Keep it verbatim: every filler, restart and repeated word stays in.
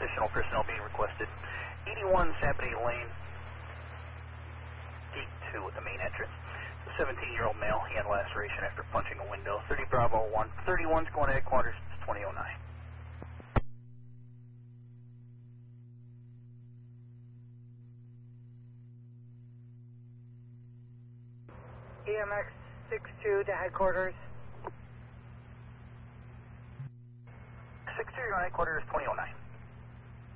Additional personnel being requested. eighty-one Sapode Lane, gate two at the main entrance. A seventeen-year-old male, he had laceration after punching a window. thirty Bravo one. thirty-one's going to headquarters, twenty oh nine. E M X six two to headquarters. six two, you're on headquarters, twenty oh nine.